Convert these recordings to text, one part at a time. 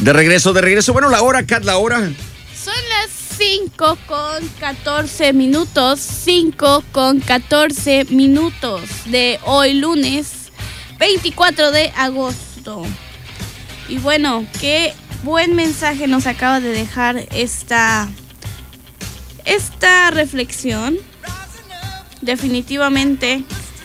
De regreso. Bueno, la hora, Kat, la hora. Son las 5:14 minutos. 5:14 minutos de hoy lunes 24 de agosto. Y bueno, qué buen mensaje nos acaba de dejar esta reflexión. Definitivamente,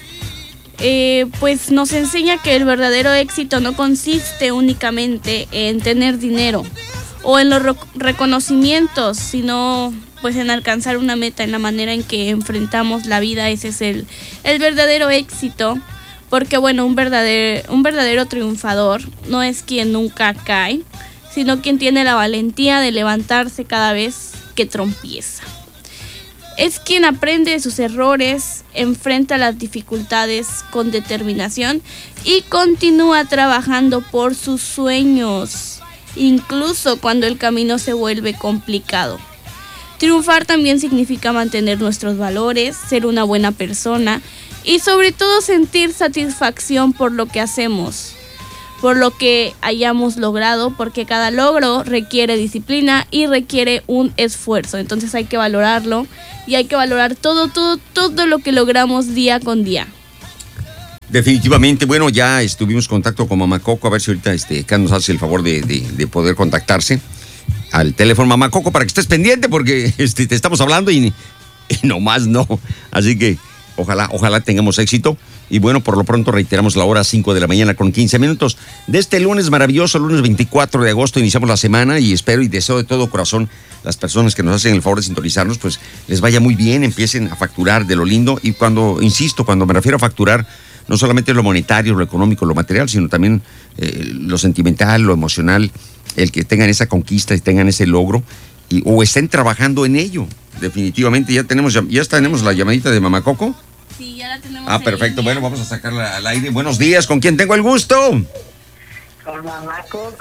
pues nos enseña que el verdadero éxito no consiste únicamente en tener dinero o en los reconocimientos, sino pues en alcanzar una meta, en la manera en que enfrentamos la vida. Ese es el verdadero éxito, porque bueno, un verdadero triunfador no es quien nunca cae, sino quien tiene la valentía de levantarse cada vez que tropieza. Es quien aprende de sus errores, enfrenta las dificultades con determinación y continúa trabajando por sus sueños, incluso cuando el camino se vuelve complicado. Triunfar también significa mantener nuestros valores, ser una buena persona y sobre todo sentir satisfacción por lo que hacemos, por lo que hayamos logrado, porque cada logro requiere disciplina y requiere un esfuerzo. Entonces hay que valorarlo y hay que valorar todo lo que logramos día con día. Definitivamente. Bueno, ya tuvimos contacto con Mamá Coco, a ver si ahorita Kat nos hace el favor de poder contactarse al teléfono Mamá Coco para que estés pendiente, porque te estamos hablando y nomás no. Así que ojalá tengamos éxito. Y bueno, por lo pronto reiteramos la hora 5:15 a.m. de este lunes maravilloso, lunes 24 de agosto. Iniciamos la semana y espero y deseo de todo corazón las personas que nos hacen el favor de sintonizarnos, pues les vaya muy bien, empiecen a facturar de lo lindo. Y cuando me refiero a facturar, no solamente lo monetario, lo económico, lo material, sino también lo sentimental, lo emocional, el que tengan esa conquista y tengan ese logro o estén trabajando en ello. Definitivamente ya tenemos la llamadita de Mamá Coco. Sí, ya la tenemos. Perfecto. Bueno, vamos a sacarla al aire. Buenos días, ¿con quién tengo el gusto? Con Mamá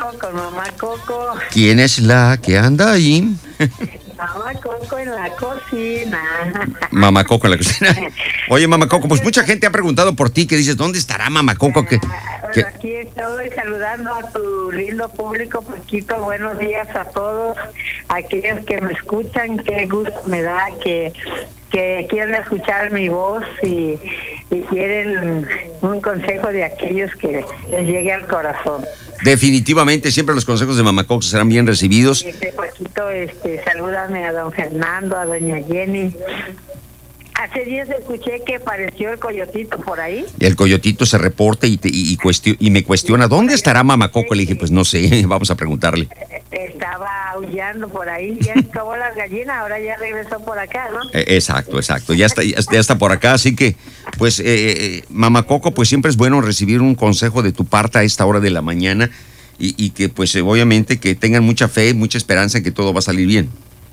Coco. ¿Quién es la que anda ahí? Mamá Coco en la cocina. Mamá Coco en la cocina. Oye, Mamá Coco, pues mucha gente ha preguntado por ti, que dices, ¿dónde estará Mamá Coco? Aquí estoy saludando a tu lindo público, Paquito. Buenos días a todos aquellos que me escuchan. Qué gusto me da que quieren escuchar mi voz y quieren un consejo de aquellos que les llegue al corazón. Definitivamente, siempre los consejos de Mamá Coco serán bien recibidos. Paquito, salúdame a don Fernando, a doña Jenny. Hace días escuché que apareció el coyotito por ahí. El coyotito se reporta y me cuestiona, ¿dónde estará Mamá Coco? Le dije, pues no sé, vamos a preguntarle. Estaba aullando por ahí, ya acabó las gallinas, ahora ya regresó por acá, ¿no? Exacto, ya está por acá, así que, pues, Mamá Coco, pues siempre es bueno recibir un consejo de tu parte a esta hora de la mañana y que, pues, obviamente, que tengan mucha fe, mucha esperanza en que todo va a salir bien.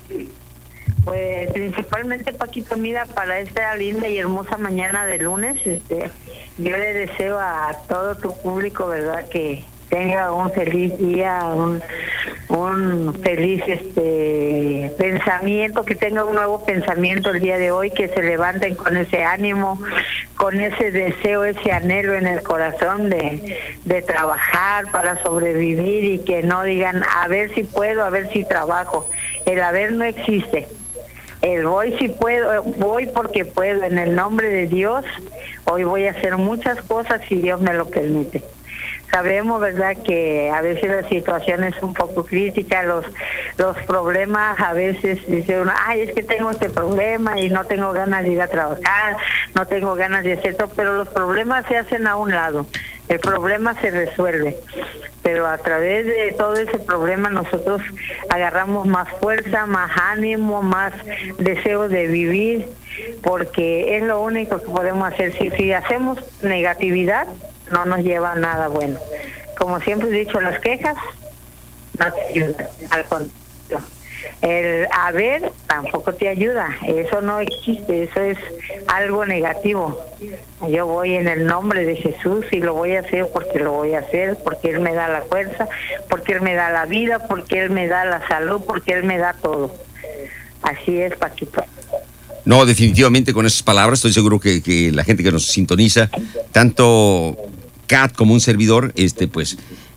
Pues principalmente, Paquito, mira, para esta linda y hermosa mañana de lunes, yo le deseo a todo tu público, ¿verdad?, que tenga un feliz día, un feliz pensamiento, que tenga un nuevo pensamiento el día de hoy, que se levanten con ese ánimo, con ese deseo, ese anhelo en el corazón de trabajar para sobrevivir y que no digan, a ver si puedo, a ver si trabajo. El a ver no existe. El voy si puedo, voy porque puedo, en el nombre de Dios. Hoy voy a hacer muchas cosas si Dios me lo permite. Sabemos, ¿verdad?, que a veces la situación es un poco crítica, los problemas a veces dice uno, es que tengo este problema y no tengo ganas de ir a trabajar, no tengo ganas de hacer todo, pero los problemas se hacen a un lado, el problema se resuelve, pero a través de todo ese problema nosotros agarramos más fuerza, más ánimo, más deseo de vivir, porque es lo único que podemos hacer. Si hacemos negatividad, no nos lleva a nada bueno. Como siempre he dicho, las quejas no te ayudan, al contrario. El haber tampoco te ayuda, eso no existe, eso es algo negativo. Yo voy en el nombre de Jesús y lo voy a hacer porque lo voy a hacer, porque Él me da la fuerza, porque Él me da la vida, porque Él me da la salud, porque Él me da todo. Así es, Paquito. No, definitivamente con esas palabras estoy seguro que la gente que nos sintoniza, tanto Kat como un servidor, pues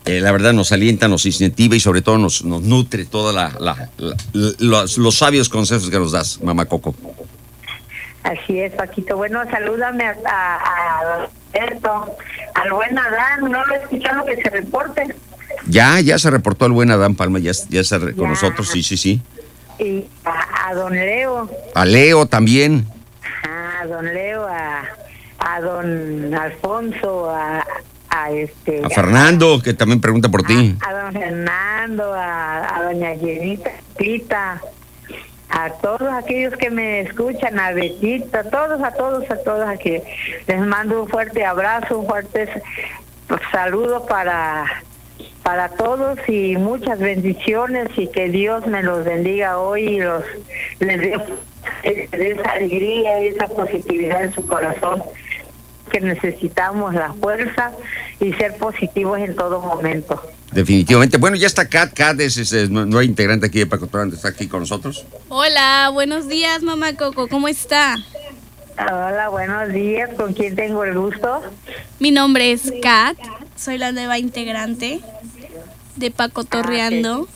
la verdad nos alienta, nos incentiva y sobre todo nos nutre toda los sabios consejos que nos das, mamá Coco. Así es, Paquito. Bueno, salúdame a Alberto, al buen Adán, no lo he escuchado que se reporte. Ya se reportó el buen Adán Palma, ya está con nosotros, sí. Y a don Leo. A Leo también. A don Leo, a don Alfonso, a Fernando, que también pregunta por ti. A don Fernando, a doña Yenita, Pita, a todos aquellos que me escuchan, a Betita, a todos aquí. Les mando un fuerte abrazo, un fuerte saludo para todos y muchas bendiciones y que Dios me los bendiga hoy y les dé esa alegría y esa positividad en su corazón, que necesitamos la fuerza y ser positivos en todo momento. Definitivamente. Bueno, ya está Kat es nueva integrante aquí de Pacotorrando, está aquí con nosotros. Hola, buenos días, mamá Coco, ¿cómo está? Hola, buenos días, ¿con quién tengo el gusto? Mi nombre es Kat, soy la nueva integrante de Pacotorreando.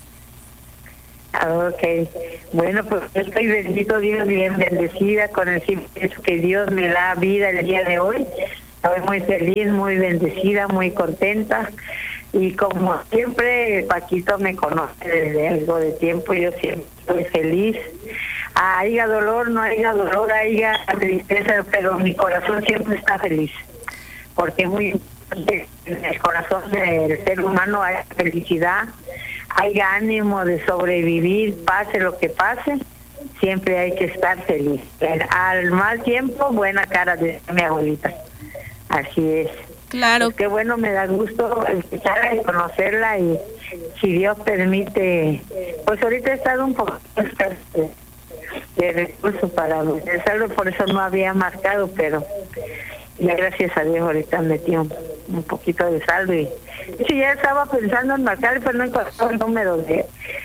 Ok, bueno, pues estoy bendito Dios, bien bendecida con el simple hecho que Dios me da vida el día de hoy. Estoy muy feliz, muy bendecida, muy contenta y como siempre Paquito me conoce desde algo de tiempo, yo siempre estoy feliz. Haya dolor, no haya dolor, haya tristeza, pero mi corazón siempre está feliz, porque es muy importante en el corazón del ser humano hay felicidad, hay ánimo de sobrevivir, pase lo que pase, siempre hay que estar feliz. Al mal tiempo, buena cara de mi abuelita. Así es. Claro. Pues qué bueno, me da gusto escucharla y conocerla y si Dios permite, pues ahorita he estado un poco de recursos para saldo, por eso no había marcado, pero ya gracias a Dios ahorita metí un poquito de saldo y sí, ya estaba pensando en marcar, pero no encontraba el número de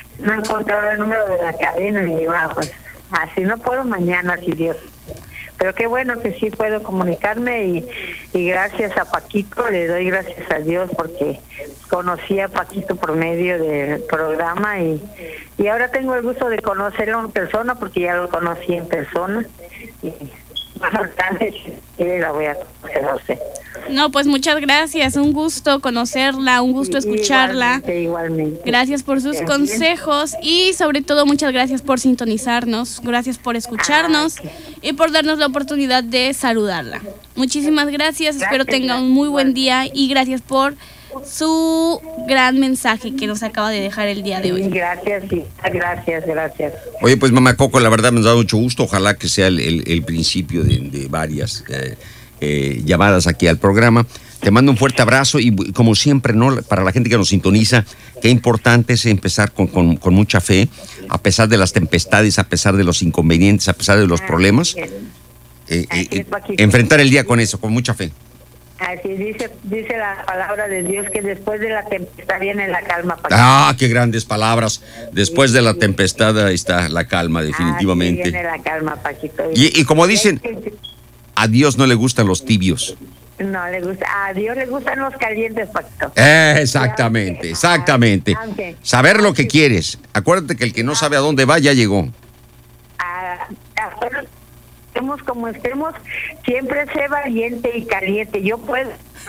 la cadena y digo, pues así no puedo mañana, si Dios. Pero qué bueno que sí puedo comunicarme y gracias a Paquito, le doy gracias a Dios porque conocí a Paquito por medio del programa y ahora tengo el gusto de conocerlo en persona porque ya lo conocí en persona y más adelante la voy a conocer a usted. No, pues muchas gracias, un gusto conocerla, un gusto escucharla. Igualmente. Gracias por sus consejos y sobre todo muchas gracias por sintonizarnos, gracias por escucharnos y por darnos la oportunidad de saludarla. Muchísimas gracias, espero tenga un muy buen día y gracias por su gran mensaje que nos acaba de dejar el día de hoy. Gracias. Oye, pues mamá Coco, la verdad me ha dado mucho gusto, ojalá que sea el principio de varias llamadas aquí al programa. Te mando un fuerte abrazo y como siempre, ¿no? Para la gente que nos sintoniza, qué importante es empezar con mucha fe, a pesar de las tempestades, a pesar de los inconvenientes, a pesar de los problemas, enfrentar el día con eso, con mucha fe. Así dice la palabra de Dios que después de la tempestad viene la calma, Paquito. Ah, qué grandes palabras. Después de la tempestad ahí está la calma, definitivamente. Viene la calma, Paquito. Y como dicen, a Dios no le gustan los tibios. No le gusta, a Dios le gustan los calientes, Paquito. Exactamente. Saber lo que quieres. Acuérdate que el que no sabe a dónde va ya llegó. Estemos como estemos, siempre sé valiente y caliente. Yo puedo,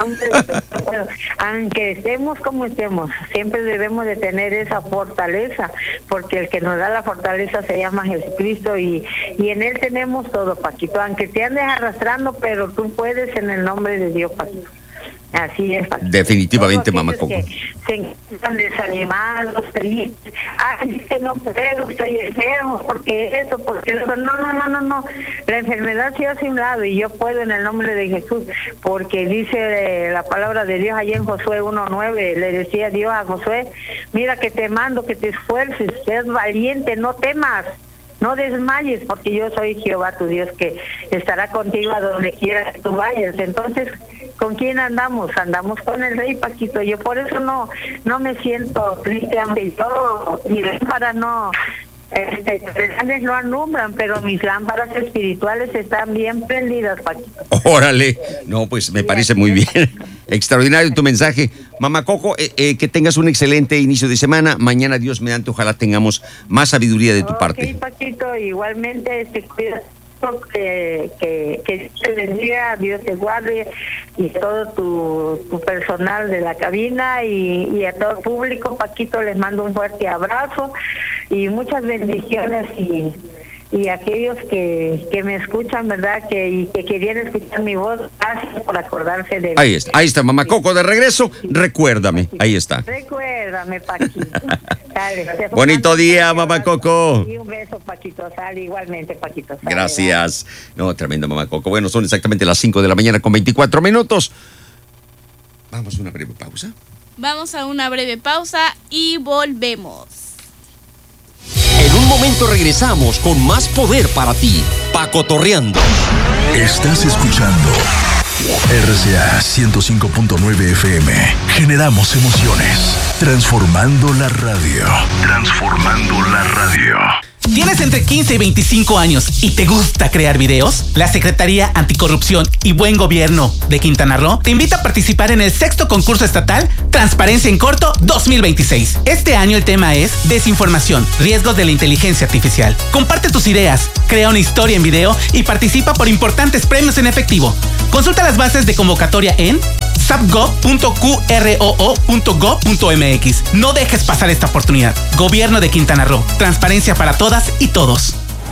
aunque estemos como estemos, siempre debemos de tener esa fortaleza, porque el que nos da la fortaleza se llama Jesucristo y en Él tenemos todo, Paquito. Aunque te andes arrastrando, pero tú puedes en el nombre de Dios, Paquito. Así es, Paquito. Definitivamente, mamá Coco. Se encuentran desanimados, felices. Ay, que no puedo, estoy enfermo, porque eso, porque eso. No. La enfermedad se hace a un lado y yo puedo en el nombre de Jesús, porque dice la palabra de Dios allá en Josué 1:9, le decía Dios a Josué, mira que te mando que te esfuerces, seas valiente, no temas. No desmayes, porque yo soy Jehová tu Dios, que estará contigo a donde quiera que tú vayas. Entonces, ¿con quién andamos? Andamos con el Rey, Paquito. Yo por eso no me siento triste, aunque yo, mi lámpara no, grandes no alumbran, pero mis lámparas espirituales están bien prendidas, Paquito. Órale, no, pues me parece muy bien. Extraordinario tu mensaje. Mamá Coco, que tengas un excelente inicio de semana. Mañana, Dios mediante, ojalá tengamos más sabiduría de tu parte. Ok, Paquito, igualmente, cuida. Que Dios te bendiga, Dios te guarde y todo tu personal de la cabina y a todo el público. Paquito, les mando un fuerte abrazo y muchas bendiciones y aquellos que me escuchan, ¿verdad? Y que querían escuchar mi voz, gracias por acordarse de mí. Ahí está, Mamá Coco, de regreso, recuérdame, ahí está. Recuérdame, Paquito. Dale, bonito día, Mamá Coco. Y un beso, Paquito, sale igualmente, Paquito. Sale, gracias. No, tremendo, Mamá Coco. Bueno, son exactamente las 5 de la mañana con 24 minutos. Vamos a una breve pausa. Vamos a una breve pausa y volvemos. En un momento regresamos con más poder para ti, Pacotorreando. Estás escuchando RCA 105.9 FM. Generamos emociones. Transformando la radio. Transformando la radio. ¿Tienes entre 15 y 25 años y te gusta crear videos? La Secretaría Anticorrupción y Buen Gobierno de Quintana Roo te invita a participar en el 6º concurso estatal Transparencia en Corto 2026. Este año el tema es Desinformación, riesgos de la inteligencia artificial. Comparte tus ideas, crea una historia en video y participa por importantes premios en efectivo. Consulta las bases de convocatoria en sapgov.qroo.gov.mx. No dejes pasar esta oportunidad. Gobierno de Quintana Roo. Transparencia para todas y todos.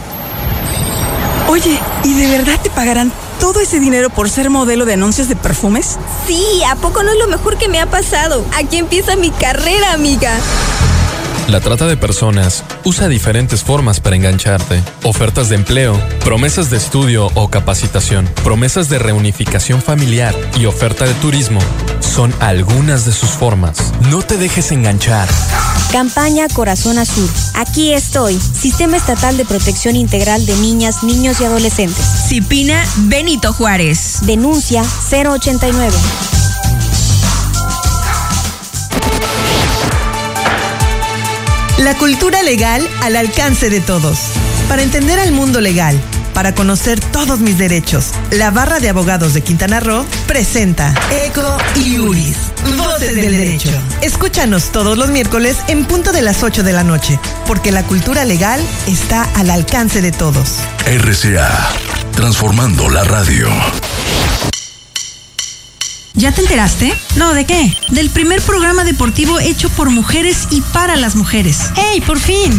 Oye, ¿y de verdad te pagarán todo ese dinero por ser modelo de anuncios de perfumes? Sí, ¿a poco no es lo mejor que me ha pasado? Aquí empieza mi carrera, amiga. La trata de personas usa diferentes formas para engancharte. Ofertas de empleo, promesas de estudio o capacitación, promesas de reunificación familiar y oferta de turismo son algunas de sus formas. No te dejes enganchar. Campaña Corazón Azul. Aquí estoy. Sistema Estatal de Protección Integral de Niñas, Niños y Adolescentes. CIPINA Benito Juárez. Denuncia 089. La cultura legal al alcance de todos. Para entender al mundo legal, para conocer todos mis derechos, la Barra de Abogados de Quintana Roo presenta Eco y Uris, Voces del Derecho. Escúchanos todos los miércoles en punto de las 8 de la noche, porque la cultura legal está al alcance de todos. RCA, transformando la radio. ¿Ya te enteraste? No, ¿de qué? Del primer programa deportivo hecho por mujeres y para las mujeres. ¡Hey, por fin!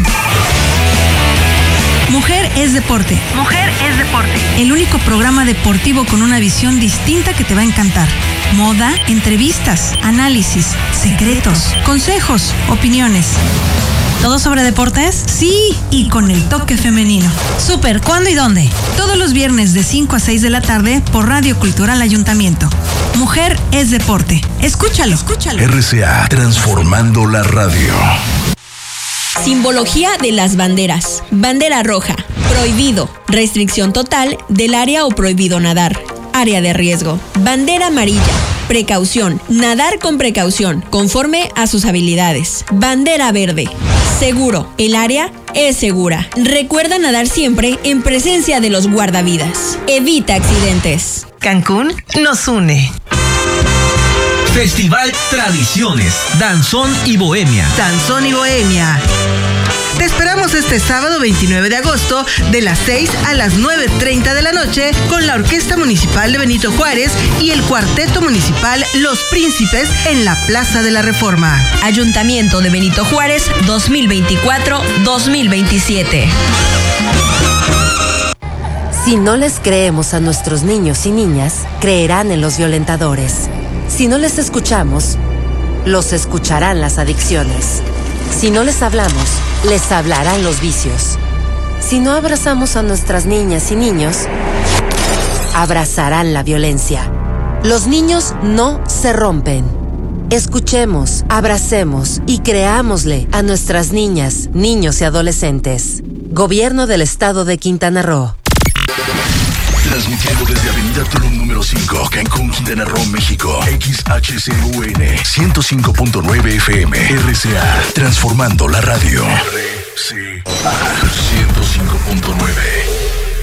Mujer es Deporte. Mujer es Deporte. El único programa deportivo con una visión distinta que te va a encantar. Moda, entrevistas, análisis, secretos, consejos, opiniones. ¿Todo sobre deportes? Sí, y con el toque femenino. Súper, ¿cuándo y dónde? Todos los viernes de 5 a 6 de la tarde por Radio Cultural Ayuntamiento. Mujer es Deporte. Escúchalo. RCA, transformando la radio. Simbología de las banderas. Bandera roja, prohibido. Restricción total del área o prohibido nadar. Área de riesgo. Bandera amarilla. Precaución. Nadar con precaución, conforme a sus habilidades. Bandera verde. Seguro. El área es segura. Recuerda nadar siempre en presencia de los guardavidas. Evita accidentes. Cancún nos une. Festival Tradiciones, Danzón y Bohemia. Danzón y Bohemia. Te esperamos este sábado 29 de agosto de las 6 a las 9:30 de la noche con la Orquesta Municipal de Benito Juárez y el Cuarteto Municipal Los Príncipes en la Plaza de la Reforma. Ayuntamiento de Benito Juárez 2024-2027. Si no les creemos a nuestros niños y niñas, creerán en los violentadores. Si no les escuchamos, los escucharán las adicciones. Si no les hablamos, les hablarán los vicios. Si no abrazamos a nuestras niñas y niños, abrazarán la violencia. Los niños no se rompen. Escuchemos, abracemos y creámosle a nuestras niñas, niños y adolescentes. Gobierno del Estado de Quintana Roo. Transmitiendo desde Avenida Tulum número 5, Cancún, Quintana Roo, México. XHCUN 105.9 FM. RCA, transformando la radio. RCA 105.9.